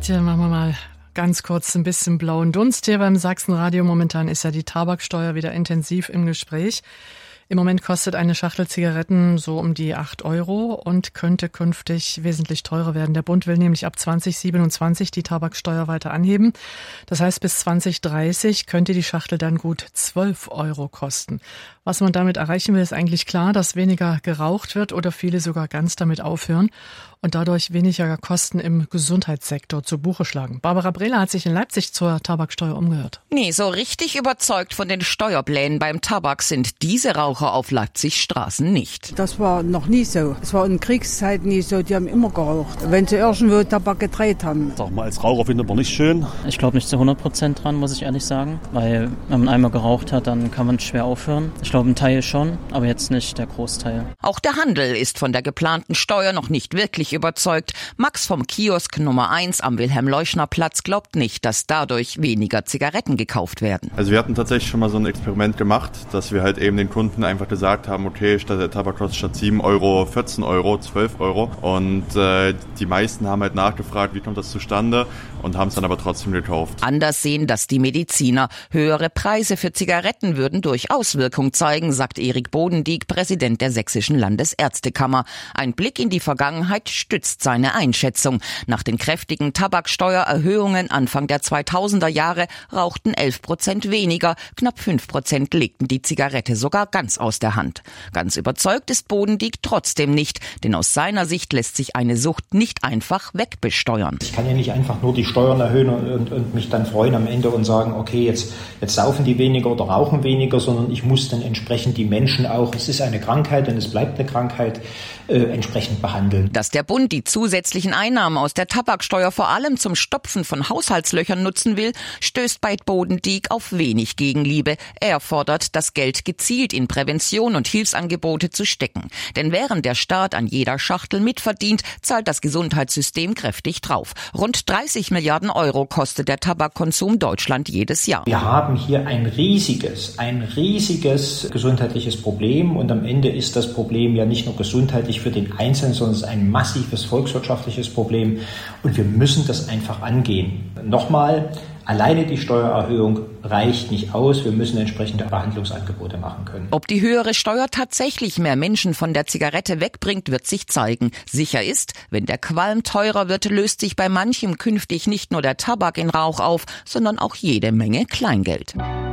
Tja, machen wir mal ganz kurz ein bisschen blauen Dunst hier beim Sachsenradio. Momentan ist ja die Tabaksteuer wieder intensiv im Gespräch. Im Moment kostet eine Schachtel Zigaretten so um die 8 € und könnte künftig wesentlich teurer werden. Der Bund will nämlich ab 2027 die Tabaksteuer weiter anheben. Das heißt, bis 2030 könnte die Schachtel dann gut 12 € kosten. Was man damit erreichen will, ist eigentlich klar, dass weniger geraucht wird oder viele sogar ganz damit aufhören und dadurch weniger Kosten im Gesundheitssektor zu Buche schlagen. Barbara Brehler hat sich in Leipzig zur Tabaksteuer umgehört. Nee, so richtig überzeugt von den Steuerplänen beim Tabak sind diese Raucher auf Leipzigs Straßen nicht. Das war noch nie so. Es war in Kriegszeiten nie so, die haben immer geraucht, wenn sie irgendwo Tabak gedreht haben. Sag mal, als Raucher findet man nicht schön. Ich glaube nicht zu 100% dran, muss ich ehrlich sagen, weil wenn man einmal geraucht hat, dann kann man schwer aufhören. Ich glaube, ein Teil schon, aber jetzt nicht der Großteil. Auch der Handel ist von der geplanten Steuer noch nicht wirklich überzeugt. Max vom Kiosk Nummer 1 am Wilhelm-Leuschner-Platz glaubt nicht, dass dadurch weniger Zigaretten gekauft werden. Also wir hatten tatsächlich schon mal so ein Experiment gemacht, dass wir halt eben den Kunden einfach gesagt haben, okay, statt der Tabak kostet statt 7 € 14 €, 12 €. Und die meisten haben halt nachgefragt, wie kommt das zustande, und haben es dann aber trotzdem gekauft. Anders sehen das die Mediziner. Höhere Preise für Zigaretten würden durchaus Wirkung zeigen, sagt Erik Bodendieck, Präsident der Sächsischen Landesärztekammer. Ein Blick in die Vergangenheit stützt seine Einschätzung. Nach den kräftigen Tabaksteuererhöhungen Anfang der 2000er Jahre rauchten 11% weniger, knapp 5% legten die Zigarette sogar ganz aus der Hand. Ganz überzeugt ist Bodendieck trotzdem nicht, denn aus seiner Sicht lässt sich eine Sucht nicht einfach wegbesteuern. Ich kann ja nicht einfach nur die Steuern erhöhen und mich dann freuen am Ende und sagen, okay, jetzt saufen die weniger oder rauchen weniger, sondern ich muss dann entsprechend die Menschen auch, es ist eine Krankheit und es bleibt eine Krankheit, entsprechend behandeln. Dass der Bund die zusätzlichen Einnahmen aus der Tabaksteuer vor allem zum Stopfen von Haushaltslöchern nutzen will, stößt bei Bodendieck auf wenig Gegenliebe. Er fordert, das Geld gezielt in Prävention und Hilfsangebote zu stecken. Denn während der Staat an jeder Schachtel mitverdient, zahlt das Gesundheitssystem kräftig drauf. Rund 30 Milliarden € kostet der Tabakkonsum Deutschland jedes Jahr. Wir haben hier ein riesiges gesundheitliches Problem, und am Ende ist das Problem ja nicht nur gesundheitlich für den Einzelnen, sondern es ist ein massives volkswirtschaftliches Problem, und wir müssen das einfach angehen. Nochmal, alleine die Steuererhöhung reicht nicht aus. Wir müssen entsprechende Behandlungsangebote machen können. Ob die höhere Steuer tatsächlich mehr Menschen von der Zigarette wegbringt, wird sich zeigen. Sicher ist, wenn der Qualm teurer wird, löst sich bei manchem künftig nicht nur der Tabak in Rauch auf, sondern auch jede Menge Kleingeld.